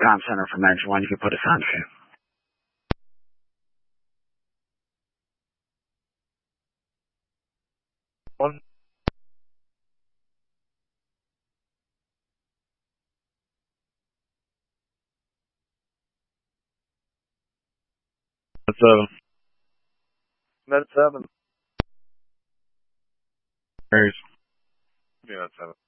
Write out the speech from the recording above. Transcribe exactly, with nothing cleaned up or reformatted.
com center from Edge one. You can put us on to. One. That's seven. That's seven. There's. Yeah, that's seven.